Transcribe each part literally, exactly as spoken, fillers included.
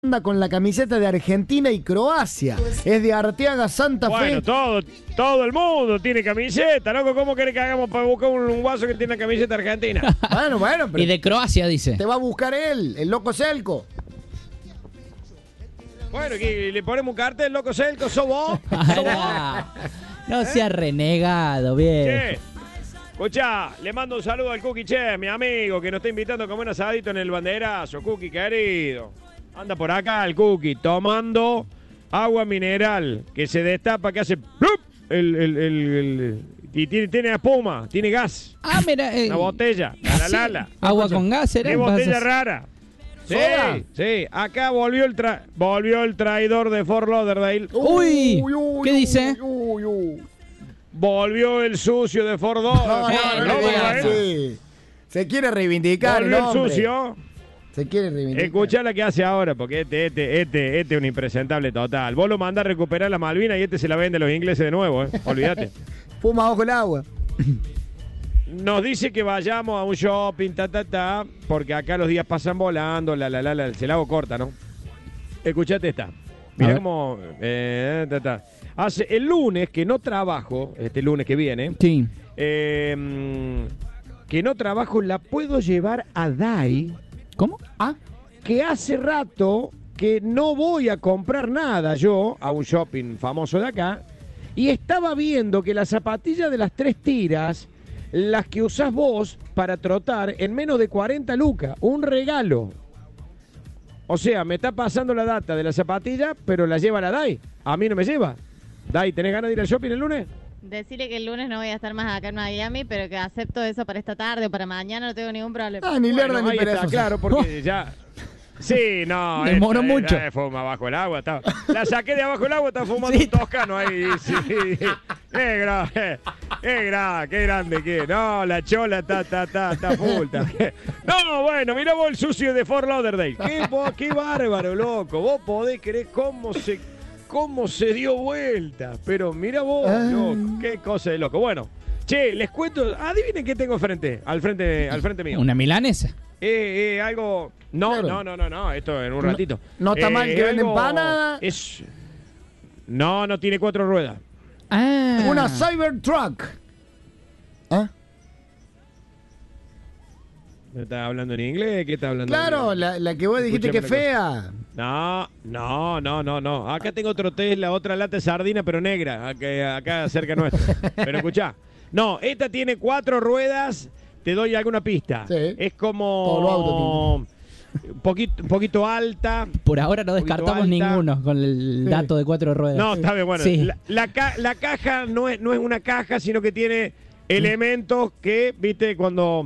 anda con la camiseta de Argentina y Croacia. Es de Arteaga Santa Fe. Bueno, todo, todo el mundo tiene camiseta, loco. ¿Cómo querés que hagamos para buscar un, un guaso que tiene camiseta argentina? Bueno, bueno, pero Y de Croacia, dice. te va a buscar él, el loco Selco. Bueno, que le ponemos un cartel, loco Selco, ¿sos vos? ¿Sos vos? Ahora, no seas renegado, bien. Che, escuchá, le mando un saludo al Cookie Che, mi amigo, que nos está invitando a comer un asadito en el banderazo. Cookie, querido. Anda por acá el Cookie, tomando agua mineral, que se destapa, que hace... ¡plup! El, el, el, el- y tiene, tiene espuma, tiene gas. Ah, mira. eh, Una botella, la sí, lala. Agua con gas, ¿era? Qué botella Vas a- rara. Sí, ¿Soda? sí. Acá volvió el tra volvió el traidor de Fort Lauderdale. Uy, ¿qué dice? Uy, uy. Volvió el sucio de Fort No, Lauderdale. no, no, ¿Cómo le digas es? así. Se quiere reivindicar, Volvió el hombre. sucio. Se quiere reivindicar. Escuchá la que hace ahora, porque este, este, este, este es un impresentable total. Vos lo mandás a recuperar la Malvina y este se la vende a los ingleses de nuevo, ¿eh? Olvídate. Fuma bajo el agua. Nos dice que vayamos a un shopping, ta, ta, ta, porque acá los días pasan volando, la, la, la, la, se la hago corta, ¿no? Escuchate esta. A Mira ver. cómo... eh, ta, ta. Hace el lunes que no trabajo, este lunes que viene, Sí. eh, mm, que no trabajo, la puedo llevar a Dai, ¿Cómo? Ah, que hace rato que no voy a comprar nada yo a un shopping famoso de acá, y estaba viendo que las zapatillas de las tres tiras, las que usás vos para trotar, en menos de cuarenta lucas, un regalo. O sea, me está pasando la data de la zapatilla, pero la lleva la Dai. A mí no me lleva. Dai, ¿tenés ganas de ir al shopping el lunes? Decirle que el lunes no voy a estar más acá en Miami, pero que acepto eso para esta tarde o para mañana, no tengo ningún problema. Ah, ni lerda Bueno, ni ahí está, perezosa. claro, porque ya... Sí, no. Demoró esta, mucho. eh, fuma bajo el agua. Estaba, la saqué de abajo el agua, estaba fumando Sí. un toscano ahí. Sí. Qué grande, qué grande, qué grande que. No, la chola está, está, está, está full. está. No, bueno, mirá vos el sucio de Fort Lauderdale. Qué, vos, qué bárbaro, loco. Vos podés creer cómo se, cómo se dio vuelta. Pero mira vos, Ah. loco, qué cosa de loco. Bueno, che, les cuento. Adivinen qué tengo frente, al frente, al frente mío. una milanesa. Eh, eh, algo. No, Claro. no, no, no, no, esto en un No- ratito. no está mal que venden algo- empanada. Es. No, no tiene cuatro ruedas. Ah. Una Cybertruck. ¿Ah? ¿Me estás hablando en inglés? ¿Qué estás hablando? Claro, en la, la que vos dijiste que es Escúchame fea. No, no, no, no, no. Acá tengo otro Tesla, otra lata de sardina, pero negra, acá, acá cerca nuestro. Pero escuchá. No, esta tiene cuatro ruedas. Te doy alguna pista. Sí. Es como. Todos los autos un poquito, un poquito alta. Por ahora no poquito descartamos alta. ninguno con el Sí. dato de cuatro ruedas. No, está bien, bueno. Sí. La, la ca- la caja no es, no es una caja, sino que tiene elementos que, viste, cuando...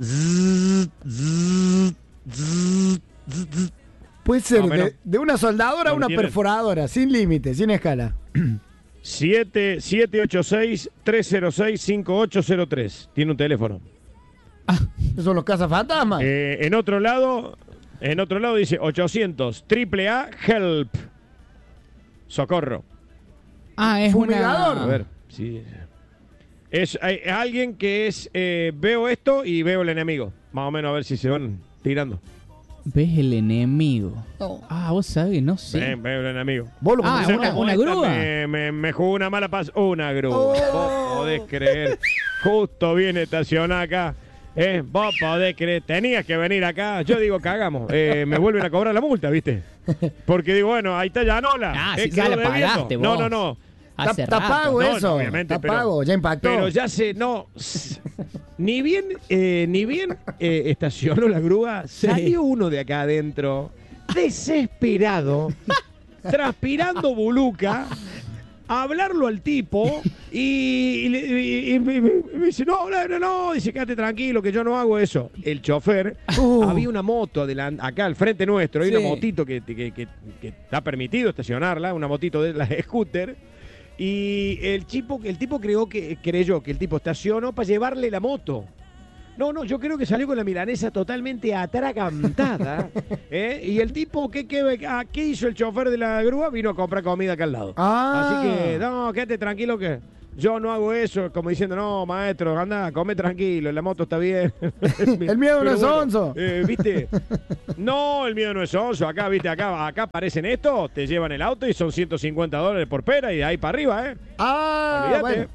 Puede ser Más o menos. de, de una soldadora a ¿No una entienden? perforadora, sin límite, sin escala. siete siete ocho seis, tres cero seis, cinco ocho cero tres. Tiene un teléfono. ¿Esos son los cazafantasmas? Eh, en otro lado, en otro lado dice ochocientos, triple A, help. Socorro. Ah, es Fumigador. A una... ver, sí. Es hay- alguien que es, eh, veo esto y veo el enemigo. Más o menos a ver si se van tirando. ¿Ves el enemigo? No. Ah, vos sabés que no sé. Ven, veo el enemigo. ¿Vos lo Ah, conocés? una- Como una esta grúa. Me, me- me jugó una mala paz. Una grúa. Oh. Vos podés creer. Justo viene estacionada acá. Eh, vos podés creer. Tenías que venir acá. Yo digo, cagamos. Eh, me vuelven a cobrar la multa, ¿viste? Porque digo, bueno, ahí está Yanola. Ah, Eh, sí, ya quedó la debiendo. pagaste No, vos. no, no. Está, Hace está rato. pago No, no, eso. obviamente, está pero- pago, ya impactó. Pero ya se, no, s- ni bien, eh, ni bien eh, estacionó la grúa, Sí. salió uno de acá adentro, desesperado, transpirando buluca, a hablarlo al tipo y, y le- y- y me, me- me dice, no, no, no, no, dice, quédate tranquilo que yo no hago eso. El chofer, Uh. había una moto adelan- acá al frente nuestro, hay Sí. una motito que, que, que, que está permitido estacionarla, una motito de la scooter. Y el tipo, el tipo creyó que, creyó que el tipo estacionó para llevarle la moto. No, no, yo creo que salió con la milanesa totalmente atragantada. ¿eh? Y el tipo, ¿qué, qué, ah, ¿qué hizo el chofer de la grúa? Vino a comprar comida acá al lado. Ah. Así que, no, quédate tranquilo que Yo no hago eso, como diciendo, no, maestro, anda, come tranquilo, la moto está bien. El miedo no Pero es bueno, onzo. eh, ¿viste? No, el miedo no es onzo. Acá, ¿viste? Acá, acá aparecen esto, te llevan el auto y son ciento cincuenta dólares por pera y de ahí para arriba, ¿eh? Ah, Olvídate. bueno.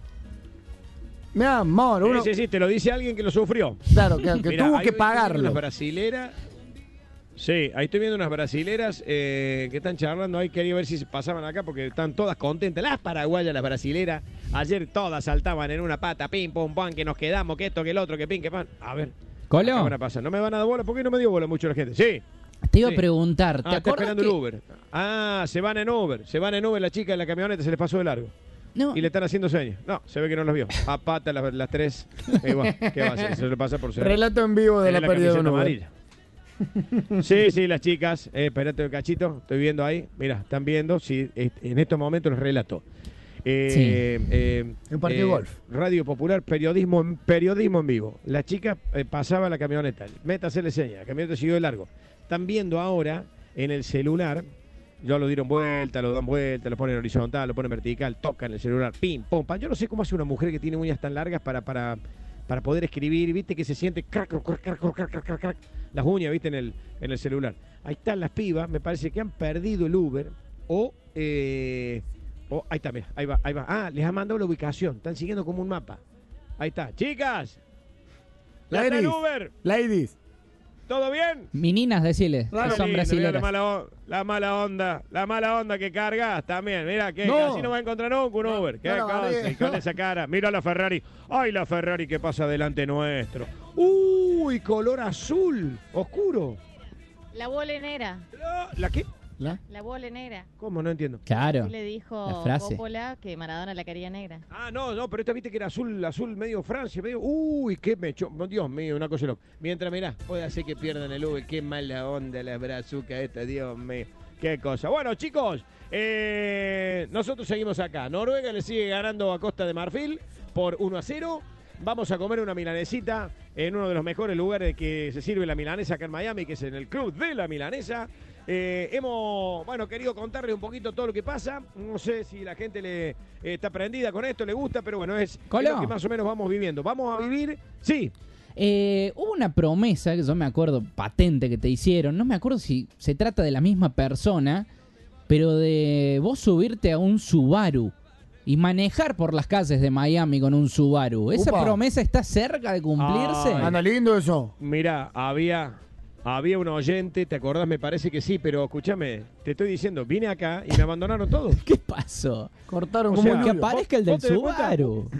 Mi amor, uno. Sí, sí, sí, te lo dice alguien que lo sufrió. Claro, que, que Mirá, tuvo ahí que estoy viendo pagarlo. Unas brasileras. Sí, ahí estoy viendo unas brasileras eh, que están charlando. Ahí quería ver si se pasaban acá porque están todas contentas. Las paraguayas, las brasileras. Ayer todas saltaban en una pata. Pim, pum, pam, que nos quedamos, que esto, que el otro, que pin, que pan. A ver. Colo, ¿Qué van a pasar? No me van a dar bola. ¿Por qué no me dio bola mucho la gente? Sí. te iba Sí. a preguntar, ¿te Ah, está acuerdas esperando que... el Uber. Ah, se van en Uber. Se van en Uber. La chica de la camioneta se les pasó de largo. No, Y le están haciendo señas. No, se ve que no los vio. A pata las, las tres. Y bueno, ¿qué va a hacer? Eso le pasa por ser. Relato en vivo de Tiene la pérdida de un camiseta Uber. amarilla. Sí, sí, las chicas. Eh, espérate un cachito. Estoy viendo ahí. Mira, están viendo. Sí, eh, en estos momentos les relato. Eh, Sí. eh, Un partido de eh, golf. Radio Popular, periodismo, en- periodismo en vivo. La chica eh, pasaba la camioneta. Meta hacerle señas. La camioneta siguió de largo. Están viendo ahora en el celular. Ya lo dieron vuelta, lo dan vuelta, lo ponen horizontal, lo ponen vertical, tocan el celular, pim, pum, pam. Yo no sé cómo hace una mujer que tiene uñas tan largas para, para, para poder escribir, viste que se siente crack, crack, crack, crack, crack, crack, crack, las uñas, viste, en el, en el celular. Ahí están las pibas, me parece que han perdido el Uber o, eh, o ahí está, mira, ahí va, ahí va. Ah, les ha mandado la ubicación, están siguiendo como un mapa. Ahí está, chicas, ya está el Ladies. Uber, Ladies. ¿todo bien? meninas, decirle, que Claro, son lindo, mirá la brasileras. mala, o- la mala onda, la mala onda que cargas también. Mira, que No. casi no va a encontrar nunca un Uber. Qué no la cosa, barré. y con esa cara. Mira la Ferrari. Ay, la Ferrari que pasa delante nuestro. Uy, color azul, oscuro. La bola negra. La, ¿la qué? ¿La? La bola negra. ¿Cómo? No entiendo. Claro, Así le dijo la frase. Coppola que Maradona la quería negra. Ah, no, no, pero esta viste que era azul, azul medio Francia, medio. Uy, qué me echó. Dios mío, una cosa loca. Mientras, mirá, puede hacer que pierdan el Uber. Qué mala onda la brazuca esta, Dios mío. Qué cosa. Bueno, chicos, eh, nosotros seguimos acá. Noruega le sigue ganando a Costa de Marfil por uno a cero. Vamos a comer una milanesita en uno de los mejores lugares que se sirve la milanesa acá en Miami, que es en el Club de la Milanesa. Eh, hemos, bueno, querido contarles un poquito todo lo que pasa. No sé si la gente le eh, está prendida con esto, le gusta, pero bueno, es, es Colo. lo que más o menos vamos viviendo. Vamos a vivir, sí. Eh, hubo una promesa que yo me acuerdo patente que te hicieron. No me acuerdo si se trata de la misma persona, pero de vos subirte a un Subaru y manejar por las calles de Miami con un Subaru. ¿Esa Upa. promesa está cerca de cumplirse? Ay. Anda lindo eso. Mira, había, había un oyente, ¿te acordás? Me parece que sí, pero escúchame, te estoy diciendo, vine acá y me abandonaron todos. ¿Qué pasó? Cortaron O como sea, un Que hilo. aparezca el ¿Vos del te das cuenta? Subaru.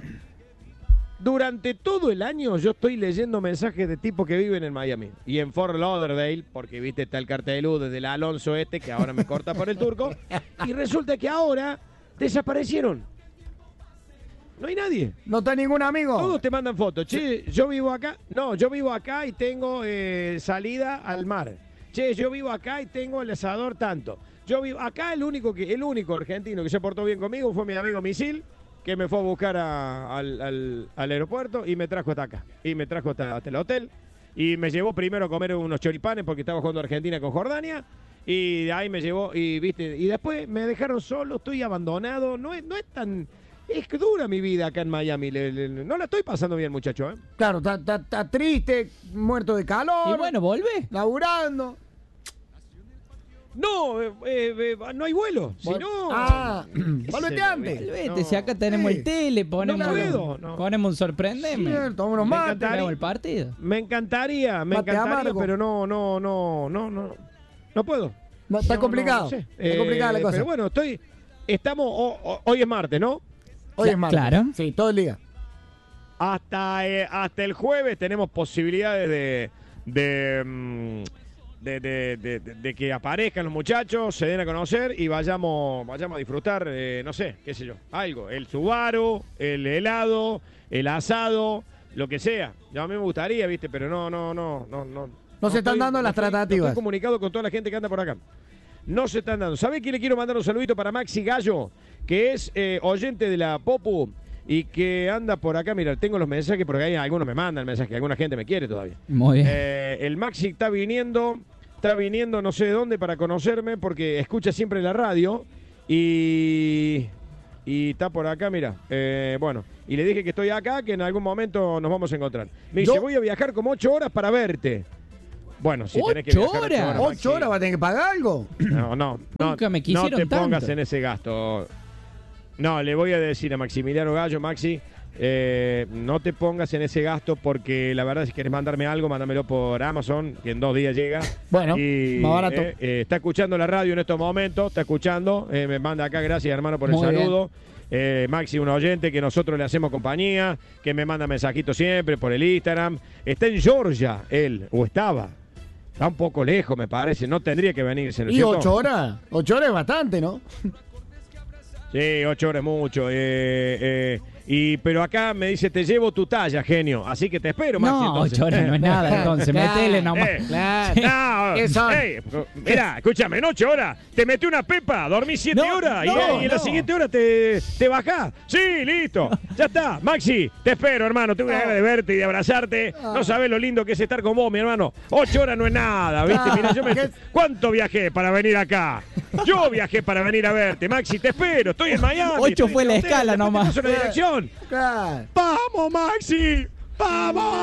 Durante todo el año yo estoy leyendo mensajes de tipos que viven en Miami y en Fort Lauderdale, porque viste está el cartelú desde el Alonso este, que ahora me corta por el turco, y resulta que ahora desaparecieron. No hay nadie. ¿No está ningún amigo? Todos te mandan fotos. Che, yo vivo acá. No, yo vivo acá y tengo eh, salida al mar. Che, yo vivo acá y tengo el asador tanto. Yo vivo acá, el único que el único argentino que se portó bien conmigo fue mi amigo Misil, que me fue a buscar a- al, al- al aeropuerto y me trajo hasta acá. Y me trajo hasta, hasta el hotel. Y me llevó primero a comer unos choripanes porque estaba jugando Argentina con Jordania. Y de ahí me llevó, y viste, y después me dejaron solo, estoy abandonado. No es, no es tan. Es que dura mi vida acá en Miami. Le- le- no la estoy pasando bien, muchacho, ¿eh? Claro, está, está- está triste, muerto de calor. Y bueno, volvé. Laburando. No, eh, eh, eh, no hay vuelo. Si Vol- no. Ah, qué sé volvete yo, antes. ¿viste? Volvete, No. si acá tenemos Sí. el tele, ponemos, No puedo, no. ponemos un sorprendeme. Cierto, unos Me mates. encantaría. Tenemos el partido. Me encantaría, me Mate encantaría, amargo. pero no, no, no, no, no. No puedo. No, está No, complicado. no, no sé. Está complicada la Eh, cosa. Pero bueno, estoy. Estamos. o- o- hoy es martes, ¿no? Hoy Cla- es martes. claro. Sí, todo el día. Hasta, eh, hasta el jueves tenemos posibilidades de. de, mm, de, de- de- de- de que aparezcan los muchachos, se den a conocer y vayamos, vayamos a disfrutar, eh, no sé, qué sé yo, algo. El Subaru, el helado, el asado, lo que sea. Yo a mí me gustaría, ¿viste? Pero no, no, no, no, no. No se están estoy- dando las estoy- no tratativas. estoy comunicado con toda la gente que anda por acá. No se están dando. ¿Sabe quién le quiero mandar un saludito para Maxi Gallo? Que es eh, oyente de la Popu y que anda por acá. Mira, tengo los mensajes porque hay algunos me mandan mensajes, alguna gente me quiere todavía. Muy bien. Eh, el Maxi está viniendo, está viniendo no sé de dónde para conocerme porque escucha siempre la radio y, y está por acá, mira. Eh, bueno, y le dije que estoy acá, que en algún momento nos vamos a encontrar. Me dice, Yo- voy a viajar como ocho horas para verte. Bueno, si tenés que ¿Ocho viajar horas? Maxi. ¿Ocho horas va a tener que pagar algo? No, no, no, Nunca me no quisieron te pongas tanto. en ese gasto. No, le voy a decir a Maximiliano Gallo, Maxi, eh, no te pongas en ese gasto porque la verdad si querés mandarme algo, mándamelo por Amazon, que en dos días llega. Bueno, Y, más barato. eh, eh, está escuchando la radio en estos momentos, está escuchando, eh, me manda acá, gracias hermano por el Muy bien. saludo. Eh, Maxi, un oyente que nosotros le hacemos compañía, que me manda mensajitos siempre por el Instagram. Está en Georgia, él, o estaba. Está un poco lejos, me parece. No tendría que venirse, ¿no es ¿Y cierto? ocho horas? Ocho horas es bastante, ¿no? Sí, ocho horas es mucho. Eh, eh, y, pero acá me dice, te llevo tu talla, genio. Así que te espero, Maxi. No, entonces. ocho horas no es nada, entonces, Claro. metele nomás. Eh, Claro. No, ¿Qué son? ey, mirá, escúchame, en ocho horas te metí una pepa, dormí siete No, horas y, no, y en la no. siguiente hora te, te bajás. Sí, listo, ya está. Maxi, te espero, hermano. Tengo una ganas de verte y de abrazarte. No sabes lo lindo que es estar con vos, mi hermano. Ocho horas no es nada, ¿viste? Mirá, yo me... ¿Qué? ¿Cuánto viajé para venir acá? Yo viajé para venir a verte. Maxi, te espero. Estoy en Miami. Ocho estoy fue en la el hotel, escala después te nomás. paso la dirección. Claro. ¡Vamos, Maxi! ¡Vamos!